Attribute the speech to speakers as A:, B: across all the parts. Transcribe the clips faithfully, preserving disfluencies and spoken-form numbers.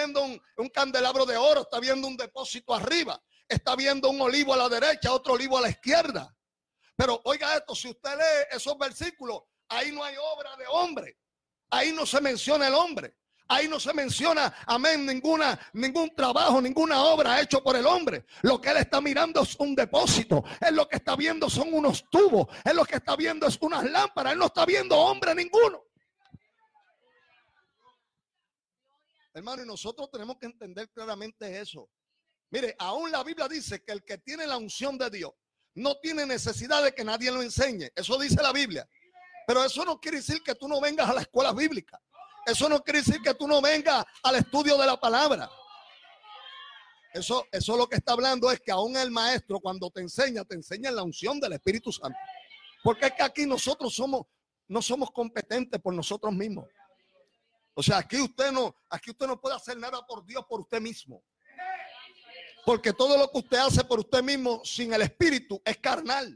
A: viendo un, un candelabro de oro, está viendo un depósito arriba, está viendo un olivo a la derecha, otro olivo a la izquierda. Pero oiga esto, si usted lee esos versículos, ahí no hay obra de hombre, ahí no se menciona el hombre. Ahí no se menciona, amén, ninguna, ningún trabajo, ninguna obra hecho por el hombre. Lo que él está mirando es un depósito. Él lo que está viendo son unos tubos. Él lo que está viendo es unas lámparas. Él no está viendo hombre ninguno. Hermano, y nosotros tenemos que entender claramente eso. Mire, aún la Biblia dice que el que tiene la unción de Dios no tiene necesidad de que nadie lo enseñe. Eso dice la Biblia. Pero eso no quiere decir que tú no vengas a la escuela bíblica. Eso no quiere decir que tú no vengas al estudio de la palabra. Eso, eso lo que está hablando es que aún el maestro cuando te enseña, te enseña en la unción del Espíritu Santo. Porque es que aquí nosotros somos, no somos competentes por nosotros mismos. O sea, aquí usted no, aquí usted no puede hacer nada por Dios por usted mismo. Porque todo lo que usted hace por usted mismo sin el Espíritu es carnal.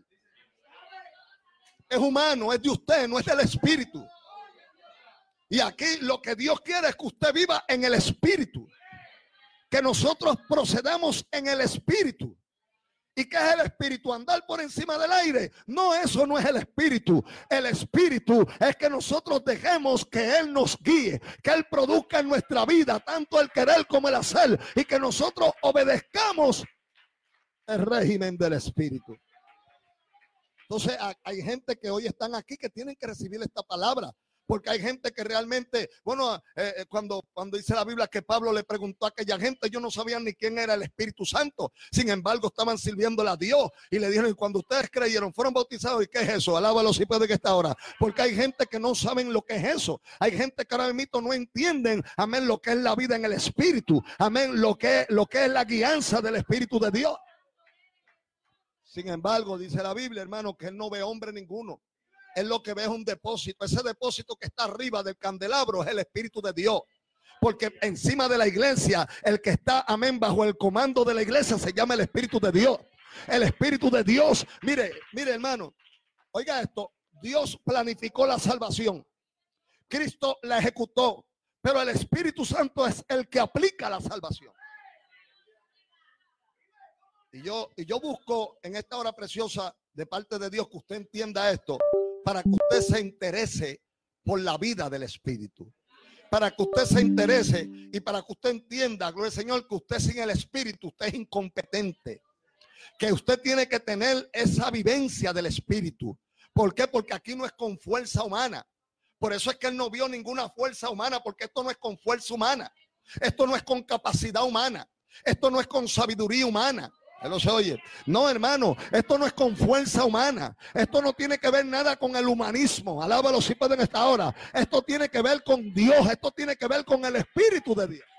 A: Es humano, es de usted, no es del Espíritu. Y aquí lo que Dios quiere es que usted viva en el Espíritu. Que nosotros procedamos en el Espíritu. ¿Y qué es el Espíritu? Andar por encima del aire. No, eso no es el Espíritu. El Espíritu es que nosotros dejemos que Él nos guíe. Que Él produzca en nuestra vida tanto el querer como el hacer. Y que nosotros obedezcamos el régimen del Espíritu. Entonces hay gente que hoy están aquí que tienen que recibir esta palabra. Porque hay gente que realmente, bueno, eh, cuando, cuando dice la Biblia que Pablo le preguntó a aquella gente, ellos no sabían ni quién era el Espíritu Santo. Sin embargo, estaban sirviéndole a Dios. Y le dijeron, y cuando ustedes creyeron, fueron bautizados, ¿y qué es eso? Alábalo si puede que está ahora. Porque hay gente que no saben lo que es eso. Hay gente que ahora mismo no entienden, amén, lo que es la vida en el Espíritu. Amén, lo que, lo que es la guianza del Espíritu de Dios. Sin embargo, dice la Biblia, hermano, que Él no ve hombre ninguno. Él lo que ve es un depósito. Ese depósito que está arriba del candelabro es el Espíritu de Dios. Porque encima de la iglesia, el que está, amén, bajo el comando de la iglesia se llama el Espíritu de Dios. El Espíritu de Dios. Mire, mire hermano, oiga esto. Dios planificó la salvación. Cristo la ejecutó. Pero el Espíritu Santo es el que aplica la salvación. Y yo, y yo busco en esta hora preciosa de parte de Dios que usted entienda esto. Para que usted se interese por la vida del Espíritu. Para que usted se interese y para que usted entienda, gloria al Señor, que usted sin el Espíritu, usted es incompetente. Que usted tiene que tener esa vivencia del Espíritu. ¿Por qué? Porque aquí no es con fuerza humana. Por eso es que él no vio ninguna fuerza humana, porque esto no es con fuerza humana. Esto no es con capacidad humana. Esto no es con sabiduría humana. ¿No se oye? No, hermano, esto no es con fuerza humana. Esto no tiene que ver nada con el humanismo. Alábalo si pueden esta hora. Esto tiene que ver con Dios. Esto tiene que ver con el Espíritu de Dios.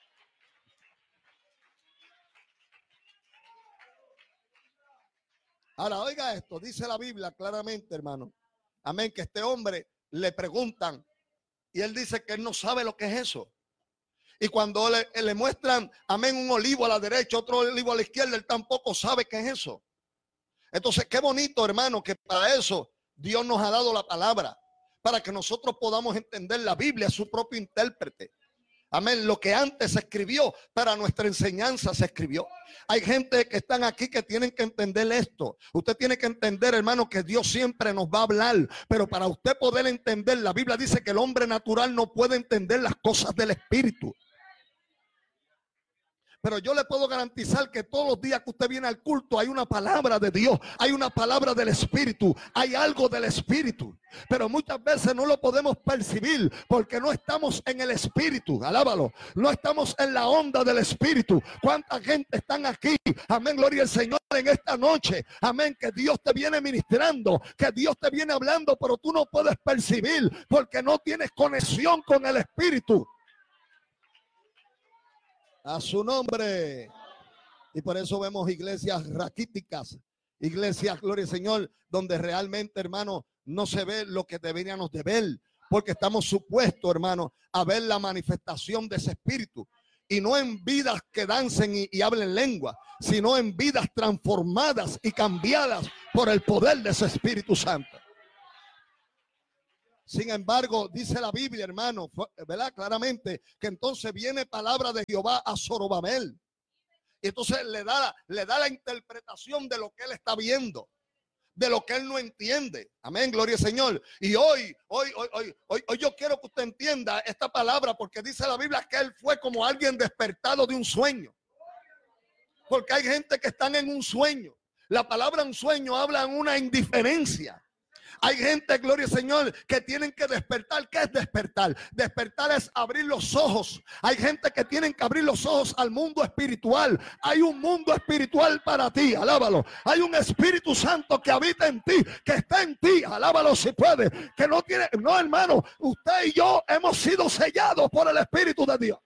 A: Ahora, oiga esto. Dice la Biblia claramente, hermano. Amén, que este hombre le preguntan y él dice que él no sabe lo que es eso. Y cuando le, le muestran, amén, un olivo a la derecha, otro olivo a la izquierda, él tampoco sabe qué es eso. Entonces, qué bonito, hermano, que para eso Dios nos ha dado la palabra. Para que nosotros podamos entender la Biblia, su propio intérprete. Amén, lo que antes se escribió, para nuestra enseñanza se escribió. Hay gente que están aquí que tienen que entender esto. Usted tiene que entender, hermano, que Dios siempre nos va a hablar. Pero para usted poder entender, la Biblia dice que el hombre natural no puede entender las cosas del Espíritu. Pero yo le puedo garantizar que todos los días que usted viene al culto hay una palabra de Dios, hay una palabra del Espíritu, hay algo del Espíritu. Pero muchas veces no lo podemos percibir porque no estamos en el Espíritu. Alábalo, no estamos en la onda del Espíritu. ¿Cuánta gente están aquí? Amén, gloria al Señor, en esta noche. Amén, que Dios te viene ministrando, que Dios te viene hablando, pero tú no puedes percibir porque no tienes conexión con el Espíritu. A su nombre. Y por eso vemos iglesias raquíticas, iglesias, gloria al Señor, donde realmente, hermano, no se ve lo que deberíamos de ver, porque estamos supuestos, hermano, a ver la manifestación de ese Espíritu. Y no en vidas que dancen y, y hablen lengua, sino en vidas transformadas y cambiadas por el poder de ese Espíritu Santo. Sin embargo, dice la Biblia, hermano, ¿verdad? Claramente que entonces viene palabra de Jehová a Zorobabel. Y entonces le da, le da la interpretación de lo que él está viendo, de lo que él no entiende. Amén, gloria al Señor. Y hoy, hoy, hoy, hoy, hoy, hoy yo quiero que usted entienda esta palabra, porque dice la Biblia que él fue como alguien despertado de un sueño. Porque hay gente que están en un sueño. La palabra un sueño habla en una indiferencia. Hay gente, gloria al Señor, que tienen que despertar. ¿Qué es despertar? Despertar es abrir los ojos. Hay gente que tienen que abrir los ojos al mundo espiritual. Hay un mundo espiritual para ti, alábalo. Hay un Espíritu Santo que habita en ti, que está en ti, alábalo si puede. Que no tiene, no hermano, usted y yo hemos sido sellados por el Espíritu de Dios.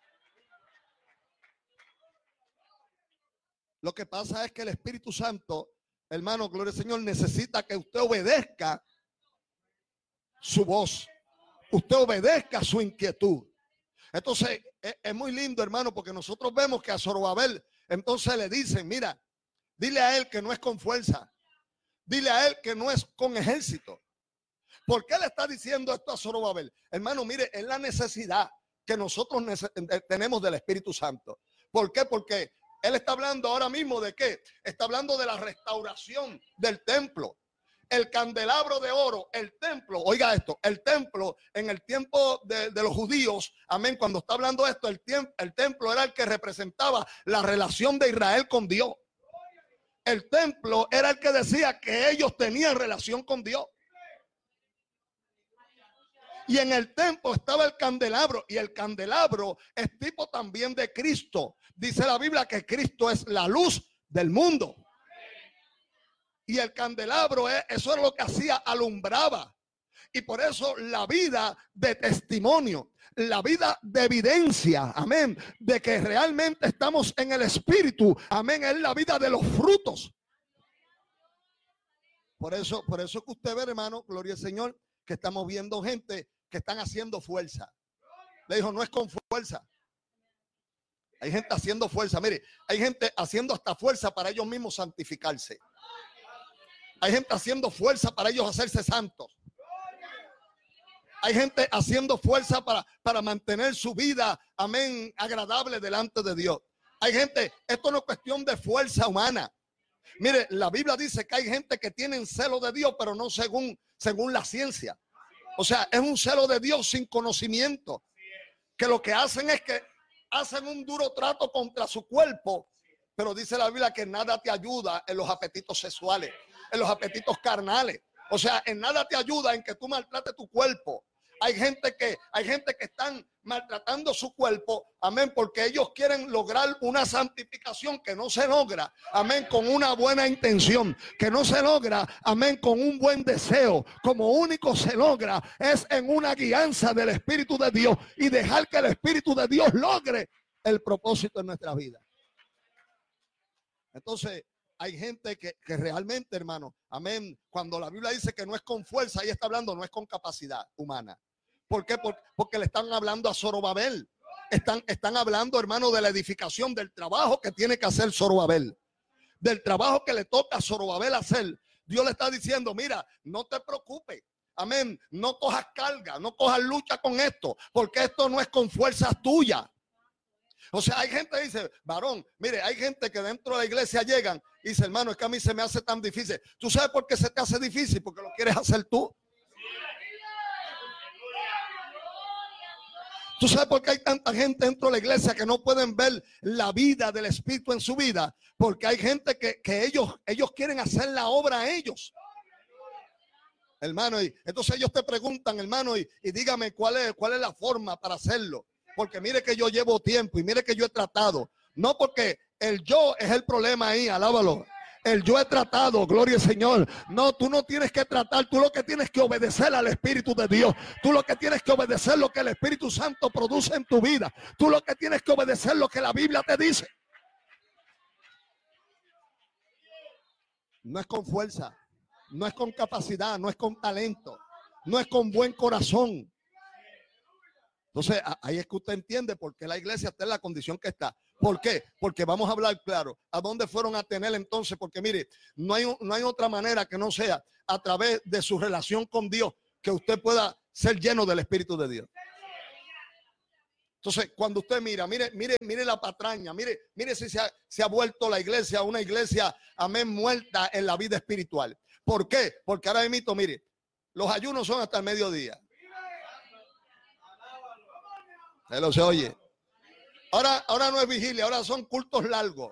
A: Lo que pasa es que el Espíritu Santo, hermano, gloria al Señor, necesita que usted obedezca su voz. Usted obedezca su inquietud. Entonces, es, es muy lindo, hermano, porque nosotros vemos que a Zorobabel, entonces le dicen, mira, dile a él que no es con fuerza. Dile a él que no es con ejército. ¿Por qué le está diciendo esto a Zorobabel? Hermano, mire, es la necesidad que nosotros tenemos del Espíritu Santo. ¿Por qué? Porque él está hablando ahora mismo de qué? Está hablando de la restauración del templo. El candelabro de oro, el templo, oiga esto, el templo en el tiempo de, de los judíos, amén, cuando está hablando esto, el, el templo era el que representaba la relación de Israel con Dios. El templo era el que decía que ellos tenían relación con Dios. Y en el templo estaba el candelabro, y el candelabro es tipo también de Cristo. Dice la Biblia que Cristo es la luz del mundo. Y el candelabro, es, eso es lo que hacía, alumbraba. Y por eso la vida de testimonio, la vida de evidencia, amén, de que realmente estamos en el Espíritu, amén, es la vida de los frutos. Por eso, por eso que usted ve, hermano, gloria al Señor, que estamos viendo gente que están haciendo fuerza. Le dijo, no es con fuerza. Hay gente haciendo fuerza. Mire, hay gente haciendo hasta fuerza para ellos mismos santificarse. Hay gente haciendo fuerza para ellos hacerse santos. Hay gente haciendo fuerza para, para mantener su vida, amén, agradable delante de Dios. Hay gente, esto no es cuestión de fuerza humana. Mire, la Biblia dice que hay gente que tienen celo de Dios, pero no según, según la ciencia. O sea, es un celo de Dios sin conocimiento. Que lo que hacen es que hacen un duro trato contra su cuerpo. Pero dice la Biblia que nada te ayuda en los apetitos sexuales, en los apetitos carnales. O sea, en nada te ayuda en que tú maltrates tu cuerpo. Hay gente que, hay gente que están maltratando su cuerpo, amén, porque ellos quieren lograr una santificación que no se logra, amén, con una buena intención, que no se logra, amén, con un buen deseo. Como único se logra es en una guianza del Espíritu de Dios y dejar que el Espíritu de Dios logre el propósito en nuestra vida. Entonces, hay gente que, que realmente, hermano, amén, cuando la Biblia dice que no es con fuerza, ahí está hablando, no es con capacidad humana. ¿Por qué? Porque, porque le están hablando a Zorobabel. Están, están hablando, hermano, de la edificación, del trabajo que tiene que hacer Zorobabel. Del trabajo que le toca a Zorobabel hacer. Dios le está diciendo, mira, no te preocupes. Amén. No cojas carga, no cojas lucha con esto, porque esto no es con fuerzas tuyas. O sea, hay gente que dice, varón, mire, hay gente que dentro de la iglesia llegan y dice, hermano, es que a mí se me hace tan difícil. ¿Tú sabes por qué se te hace difícil? Porque lo quieres hacer tú. ¿Tú sabes por qué hay tanta gente dentro de la iglesia que no pueden ver la vida del Espíritu en su vida? Porque hay gente que, que ellos, ellos quieren hacer la obra a ellos. Hermano, y entonces ellos te preguntan, hermano, y, y dígame cuál es, cuál es la forma para hacerlo. Porque mire que yo llevo tiempo y mire que yo he tratado. No, porque el yo es el problema ahí, alábalo. El yo he tratado, gloria al Señor. No, tú no tienes que tratar, tú lo que tienes que obedecer al Espíritu de Dios. Tú lo que tienes que obedecer lo que el Espíritu Santo produce en tu vida. Tú lo que tienes que obedecer lo que la Biblia te dice. No es con fuerza, no es con capacidad, no es con talento, no es con buen corazón. Entonces, ahí es que usted entiende por qué la iglesia está en la condición que está. ¿Por qué? Porque vamos a hablar claro. ¿A dónde fueron a tener entonces? Porque mire, no hay, no hay otra manera que no sea a través de su relación con Dios. que usted pueda ser lleno del Espíritu de Dios. Entonces, cuando usted mira, mire, mire, mire la patraña, mire, mire si se ha, se ha vuelto la iglesia una iglesia, amén, muerta en la vida espiritual. ¿Por qué? Porque ahora mismo, mire, los ayunos son hasta el mediodía. Él se oye. Ahora, ahora no es vigilia, ahora son cultos largos.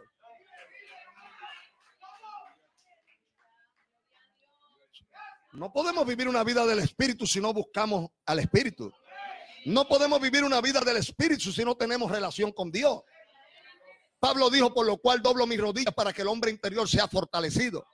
A: No podemos vivir una vida del Espíritu si no buscamos al Espíritu. No podemos vivir una vida del Espíritu si no tenemos relación con Dios. Pablo dijo, por lo cual doblo mis rodillas para que el hombre interior sea fortalecido.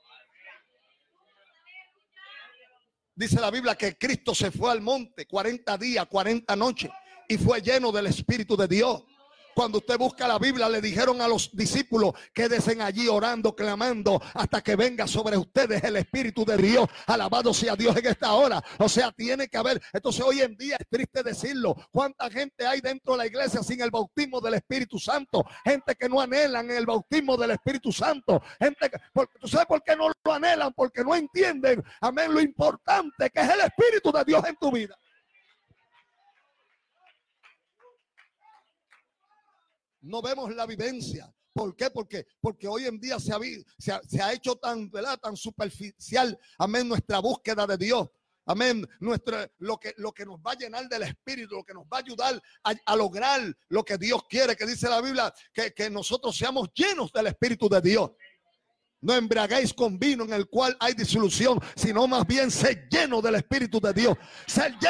A: Dice la Biblia que Cristo se fue al monte cuarenta días, cuarenta noches y fue lleno del Espíritu de Dios. Cuando usted busca la Biblia, le dijeron a los discípulos, quédense allí orando, clamando, hasta que venga sobre ustedes el Espíritu de Dios. Alabado sea Dios en esta hora. O sea, tiene que haber. Entonces hoy en día es triste decirlo. ¿Cuánta gente hay dentro de la iglesia sin el bautismo del Espíritu Santo? Gente que no anhelan el bautismo del Espíritu Santo. Gente que, porque, ¿tú sabes por qué no lo anhelan? Porque no entienden, amén, lo importante que es el Espíritu de Dios en tu vida. No vemos la vivencia. ¿Por qué? Porque, porque hoy en día se ha, se ha, se ha hecho tan, ¿verdad?, tan superficial, amén, nuestra búsqueda de Dios. Amén. Nuestro, lo, que, lo que nos va a llenar del Espíritu, lo que nos va a ayudar a, a lograr lo que Dios quiere, que dice la Biblia, que, que nosotros seamos llenos del Espíritu de Dios. No embriaguéis con vino en el cual hay disolución, sino más bien ser lleno del Espíritu de Dios. Ser lleno